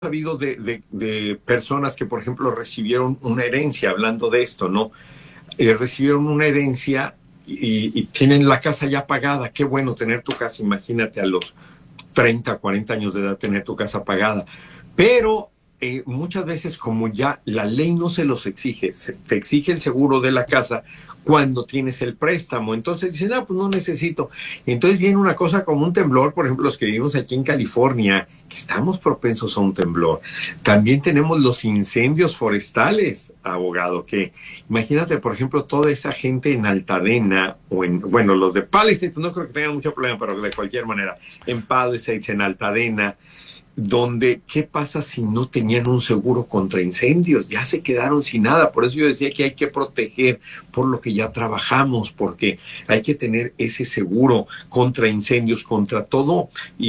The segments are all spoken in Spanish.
sabido de personas que, por ejemplo, recibieron una herencia, hablando de esto, ¿no? Recibieron una herencia y tienen la casa ya pagada. Qué bueno tener tu casa, imagínate a los 30, 40 años de edad tener tu casa pagada. Pero muchas veces como ya la ley no se los exige, te exige el seguro de la casa cuando tienes el préstamo. Entonces dicen, ah, pues no necesito. Entonces viene una cosa como un temblor, por ejemplo, los que vivimos aquí en California, que estamos propensos a un temblor. También tenemos los incendios forestales, abogado, que imagínate, por ejemplo, toda esa gente en Altadena o en, bueno, los de Palisades, pues no creo que tengan mucho problema, pero de cualquier manera, en Palisades, en Altadena, donde qué pasa si no tenían un seguro contra incendios, ya se quedaron sin nada. Por eso yo decía que hay que proteger por lo que ya trabajamos, porque hay que tener ese seguro contra incendios, contra todo.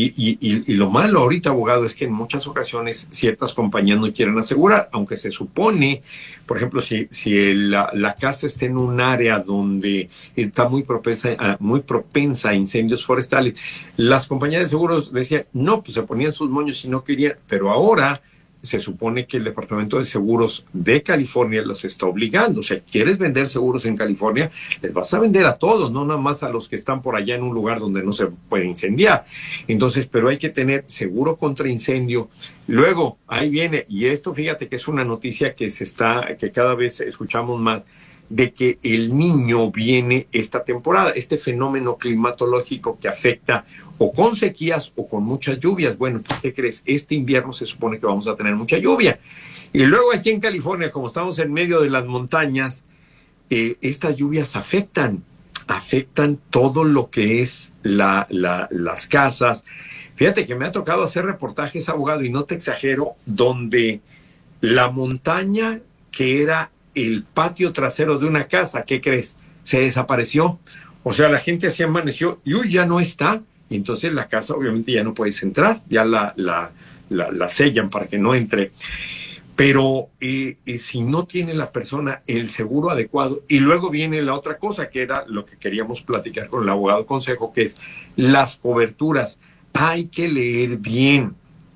Y lo malo ahorita, abogado, es que en muchas ocasiones ciertas compañías no quieren asegurar, aunque se supone, por ejemplo, si la casa está en un área donde está muy propensa a incendios forestales, las compañías de seguros decían, no, pues se ponían sus moños si no querían, pero ahora se supone que el Departamento de Seguros de California los está obligando. O sea, ¿quieres vender seguros en California? Les vas a vender a todos, no nada más a los que están por allá en un lugar donde no se puede incendiar. Entonces, pero hay que tener seguro contra incendio. Luego, ahí viene, y esto fíjate que es una noticia que cada vez escuchamos más, de que el niño viene esta temporada, este fenómeno climatológico que afecta o con sequías o con muchas lluvias. Bueno, pues, ¿qué crees? Este invierno se supone que vamos a tener mucha lluvia. Y luego aquí en California, como estamos en medio de las montañas, estas lluvias afectan todo lo que es las casas. Fíjate que me ha tocado hacer reportajes, abogado, y no te exagero, donde la montaña que era el patio trasero de una casa, ¿qué crees? Se desapareció. O sea, la gente así amaneció y uy, ya no está. Y entonces la casa obviamente ya no puedes entrar, ya la sellan para que no entre. Pero si no tiene la persona el seguro adecuado, y luego viene la otra cosa que era lo que queríamos platicar con el abogado consejo, que es las coberturas. Hay que leer bien.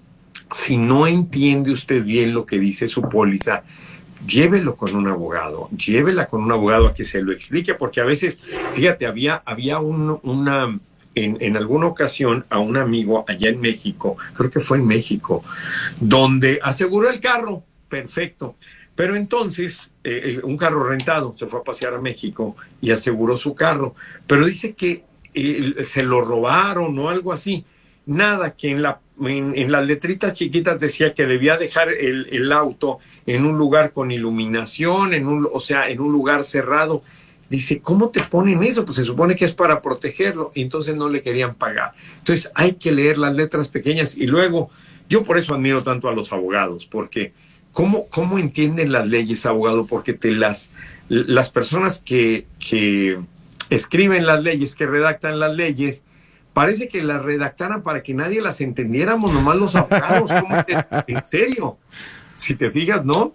Si no entiende usted bien lo que dice su póliza, llévela con un abogado a que se lo explique, porque a veces, fíjate, había en alguna ocasión a un amigo allá en México, creo que fue en México, donde aseguró el carro, perfecto, pero entonces un carro rentado, se fue a pasear a México y aseguró su carro, pero dice que se lo robaron o algo así. Nada, que en las letritas chiquitas decía que debía dejar el auto en un lugar con iluminación, o sea, en un lugar cerrado. Dice, ¿cómo te ponen eso? Pues se supone que es para protegerlo, y entonces no le querían pagar. Entonces hay que leer las letras pequeñas, y luego, yo por eso admiro tanto a los abogados, porque ¿cómo entienden las leyes, abogado? Porque las personas que escriben las leyes, que redactan las leyes, parece que las redactaran para que nadie las entendiéramos, nomás los abogados. ¿En serio? Si te fijas, ¿no?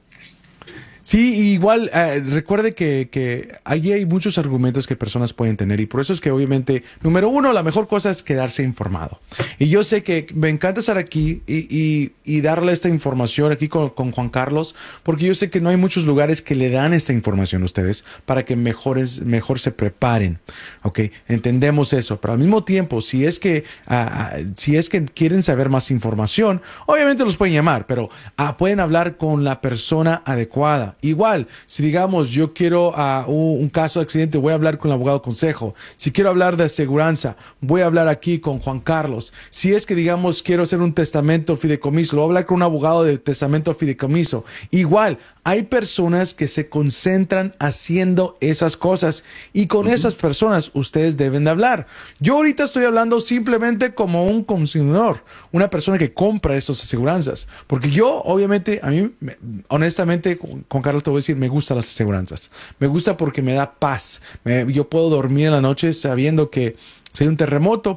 Sí, igual recuerde que allí hay muchos argumentos que personas pueden tener y por eso es que obviamente, número uno, la mejor cosa es quedarse informado. Y yo sé que me encanta estar aquí y darle esta información aquí con Juan Carlos, porque yo sé que no hay muchos lugares que le dan esta información a ustedes para que mejor se preparen. Ok, entendemos eso, pero al mismo tiempo, si es que quieren saber más información, obviamente los pueden llamar, pero pueden hablar con la persona adecuada. Igual, si digamos yo quiero un caso de accidente, voy a hablar con el abogado consejo. Si quiero hablar de aseguranza, voy a hablar aquí con Juan Carlos. Si es que digamos quiero hacer un testamento fideicomiso, lo voy a hablar con un abogado de testamento fideicomiso. Igual, hay personas que se concentran haciendo esas cosas y con esas personas ustedes deben de hablar. Yo ahorita estoy hablando simplemente como un consumidor, una persona que compra esas aseguranzas, porque yo obviamente, honestamente, Juan Carlos, te voy a decir, me gustan las aseguranzas. Me gusta porque me da paz. Yo puedo dormir en la noche sabiendo que si hay un terremoto,